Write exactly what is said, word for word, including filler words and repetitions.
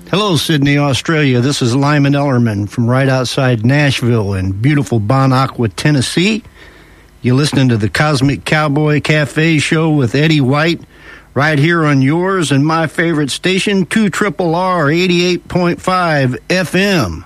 Hello, Sydney, Australia. This is Lyman Ellerman from right outside Nashville in beautiful Bon Aqua, Tennessee. You're listening to the Cosmic Cowboy Cafe show with Eddie White right here on yours and my favorite station, two R R R eighty-eight point five F M.